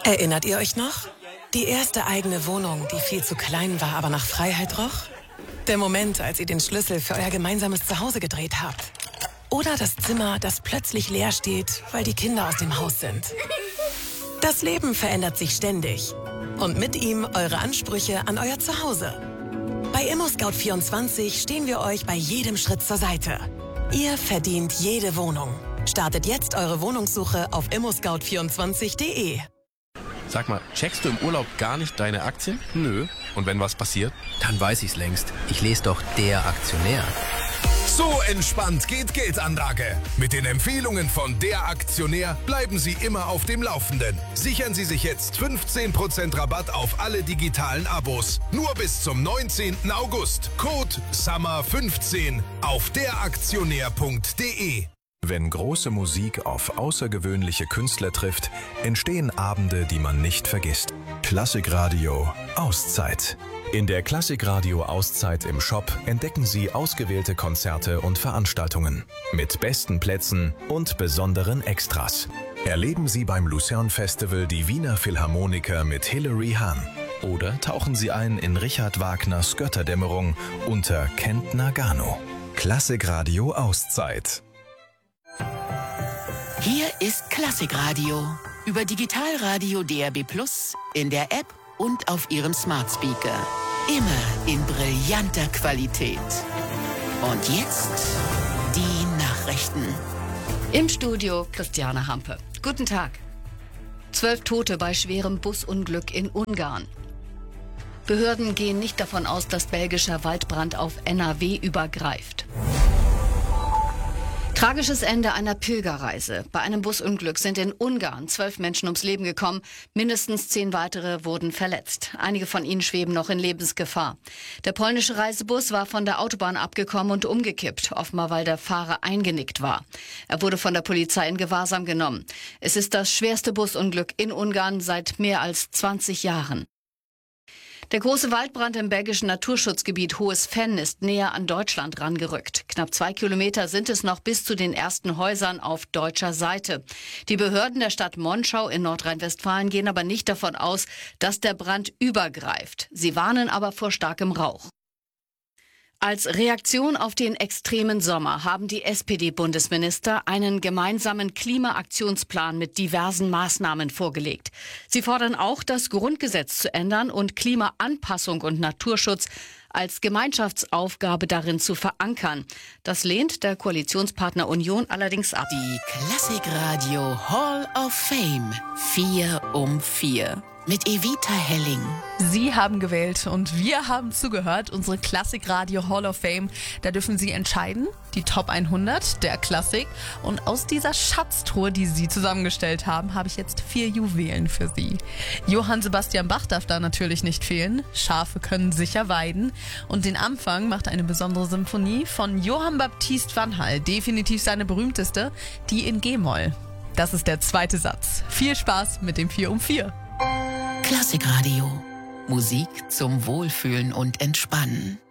Erinnert ihr euch noch? Die erste eigene Wohnung, die viel zu klein war, aber nach Freiheit roch? Der Moment, als ihr den Schlüssel für euer gemeinsames Zuhause gedreht habt. Oder das Zimmer, das plötzlich leer steht, weil die Kinder aus dem Haus sind. Das Leben verändert sich ständig. Und mit ihm eure Ansprüche an euer Zuhause. Bei ImmoScout24 stehen wir euch bei jedem Schritt zur Seite. Ihr verdient jede Wohnung. Startet jetzt eure Wohnungssuche auf immoscout24.de. Sag mal, checkst du im Urlaub gar nicht deine Aktien? Nö. Und wenn was passiert? Dann weiß ich's längst. Ich lese doch Der Aktionär. So entspannt geht Geldanlage. Mit den Empfehlungen von Der Aktionär bleiben Sie immer auf dem Laufenden. Sichern Sie sich jetzt 15% Rabatt auf alle digitalen Abos. Nur bis zum 19. August. Code SUMMER15 auf deraktionär.de. Wenn große Musik auf außergewöhnliche Künstler trifft, entstehen Abende, die man nicht vergisst. Klassikradio Auszeit. In der Klassikradio Auszeit im Shop entdecken Sie ausgewählte Konzerte und Veranstaltungen mit besten Plätzen und besonderen Extras. Erleben Sie beim Lucerne Festival die Wiener Philharmoniker mit Hilary Hahn. Oder tauchen Sie ein in Richard Wagners Götterdämmerung unter Kent Nagano. Klassikradio Auszeit. Hier ist Klassikradio über Digitalradio DAB+, in der App und auf Ihrem Smart Speaker. Immer in brillanter Qualität. Und jetzt die Nachrichten. Im Studio Christiane Hampe. Guten Tag. 12 Tote bei schwerem Busunglück in Ungarn. Behörden gehen nicht davon aus, dass belgischer Waldbrand auf NRW übergreift. Tragisches Ende einer Pilgerreise. Bei einem Busunglück sind in Ungarn 12 Menschen ums Leben gekommen. Mindestens 10 weitere wurden verletzt. Einige von ihnen schweben noch in Lebensgefahr. Der polnische Reisebus war von der Autobahn abgekommen und umgekippt, offenbar weil der Fahrer eingenickt war. Er wurde von der Polizei in Gewahrsam genommen. Es ist das schwerste Busunglück in Ungarn seit mehr als 20 Jahren. Der große Waldbrand im belgischen Naturschutzgebiet Hohes Venn ist näher an Deutschland rangerückt. Knapp 2 Kilometer sind es noch bis zu den ersten Häusern auf deutscher Seite. Die Behörden der Stadt Monschau in Nordrhein-Westfalen gehen aber nicht davon aus, dass der Brand übergreift. Sie warnen aber vor starkem Rauch. Als Reaktion auf den extremen Sommer haben die SPD-Bundesminister einen gemeinsamen Klimaaktionsplan mit diversen Maßnahmen vorgelegt. Sie fordern auch, das Grundgesetz zu ändern und Klimaanpassung und Naturschutz als Gemeinschaftsaufgabe darin zu verankern. Das lehnt der Koalitionspartner Union allerdings ab. Die Klassikradio Hall of Fame 4 um 4 mit Evita Helling. Sie haben gewählt und wir haben zugehört. Unsere Klassikradio Hall of Fame. Da dürfen Sie entscheiden. Die Top 100 der Klassik. Und aus dieser Schatztruhe, die Sie zusammengestellt haben, habe ich jetzt 4 Juwelen für Sie. Johann Sebastian Bach darf da natürlich nicht fehlen. Schafe können sicher weiden. Und den Anfang macht eine besondere Symphonie von Johann Baptist van Hall. Definitiv seine berühmteste, die in G-Moll. Das ist der zweite Satz. Viel Spaß mit dem 4 um 4. Klassikradio. Musik zum Wohlfühlen und Entspannen.